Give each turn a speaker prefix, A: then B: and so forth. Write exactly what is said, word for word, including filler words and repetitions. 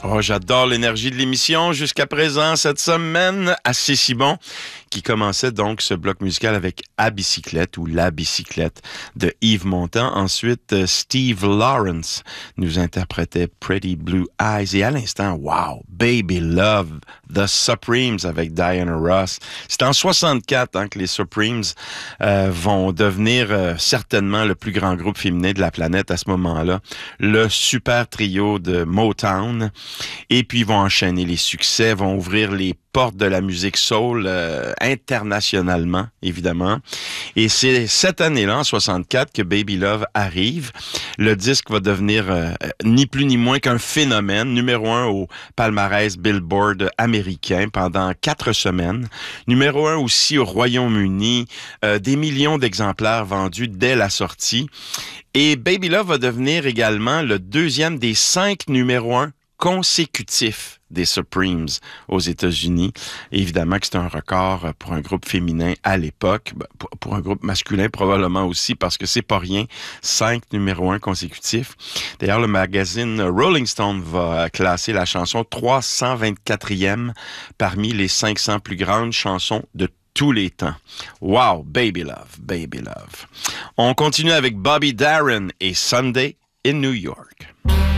A: Oh, j'adore l'énergie de l'émission jusqu'à présent cette semaine. Assez si bon. Qui commençait donc ce bloc musical avec À bicyclette ou La bicyclette de Yves Montand. Ensuite, Steve Lawrence nous interprétait Pretty Blue Eyes. Et à l'instant, wow, Baby Love, The Supremes avec Diana Ross. C'est en soixante-quatre hein, que les Supremes euh, vont devenir euh, certainement le plus grand groupe féminin de la planète à ce moment-là. Le super trio de Motown. Et puis, ils vont enchaîner les succès, vont ouvrir les porte de la musique soul euh, internationalement, évidemment. Et c'est cette année-là, en soixante-quatre, que Baby Love arrive. Le disque va devenir euh, ni plus ni moins qu'un phénomène, numéro un au palmarès Billboard américain pendant quatre semaines. Numéro un aussi au Royaume-Uni, euh, des millions d'exemplaires vendus dès la sortie. Et Baby Love va devenir également le deuxième des cinq numéro un consécutifs des Supremes aux États-Unis. Évidemment que c'est un record pour un groupe féminin à l'époque, pour un groupe masculin probablement aussi, parce que c'est pas rien, cinq numéros un consécutifs. D'ailleurs, le magazine Rolling Stone va classer la chanson trois cent vingt-quatrième parmi les cinq cents plus grandes chansons de tous les temps. Wow, Baby Love, Baby Love. On continue avec Bobby Darin et Sunday in New York.